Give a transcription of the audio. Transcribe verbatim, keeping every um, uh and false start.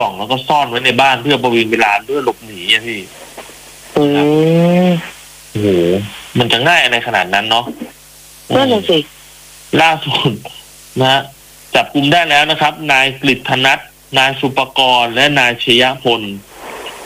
กล่องแล้วก็ซ่อนไว้ในบ้านเพื่อประวิงเวลาเพื่อหลบหนีอะพี่อืมโอ้โหมันจะง่ายอะไรขนาดนั้นเนาะนั่นแหละสิล่าสุดนะฮะจับกุมได้แล้วนะครับ นายกฤษณัทนายสุปกรณ์และนายชยพล